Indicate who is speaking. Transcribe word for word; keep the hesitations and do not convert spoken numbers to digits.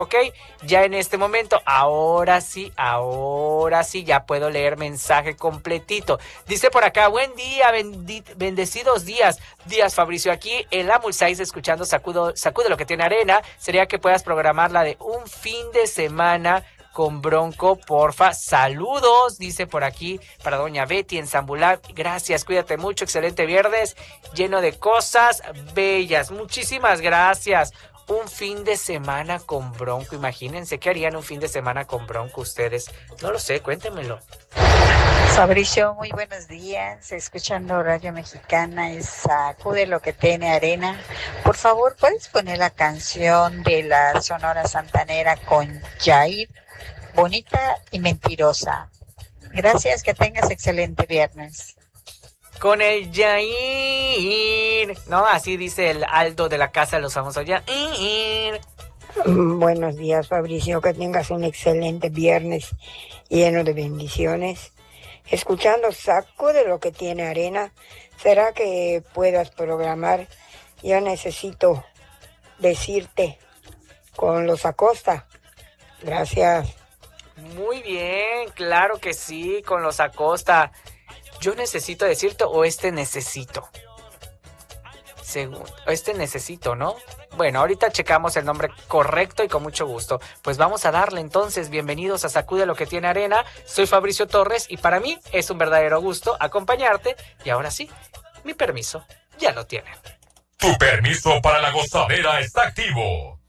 Speaker 1: Ok, ya en este momento, ahora sí, ahora sí, ya puedo leer mensaje completito. Dice por acá, buen día, bendi- bendecidos días. Días, Fabricio, aquí en la Mulsais escuchando Sacudo, Sacude lo que tiene arena. Sería que puedas programar la de un fin de semana con Bronco, porfa. Saludos, dice por aquí, para doña Betty en Zambulá. Gracias, cuídate mucho, excelente viernes, lleno de cosas bellas. Muchísimas gracias. Un fin de semana con Bronco, imagínense qué harían un fin de semana con Bronco ustedes. No lo sé, cuéntemelo.
Speaker 2: Fabricio, muy buenos días. Escuchando Radio Mexicana y Sacude lo que tiene arena. Por favor, ¿puedes poner la canción de la Sonora Santanera con Jair? Bonita y mentirosa. Gracias, que tengas excelente viernes.
Speaker 1: Con el Jair, ¿no? Así dice el Aldo de la Casa de los Famosos. Jair.
Speaker 3: Buenos días, Fabricio, que tengas un excelente viernes lleno de bendiciones. Escuchando Sacude lo que tiene arena, ¿será que puedas programar? Yo necesito decirte con los Acosta. Gracias.
Speaker 1: Muy bien, claro que sí, con los Acosta. Yo necesito decirte o este necesito. Según, este necesito, ¿no? Bueno, ahorita checamos el nombre correcto y con mucho gusto. Pues vamos a darle entonces. Bienvenidos a Sacude lo que tiene arena. Soy Fabricio Torres y para mí es un verdadero gusto acompañarte. Y ahora sí, mi permiso ya lo tienen.
Speaker 4: Tu permiso para la gozadera está activo.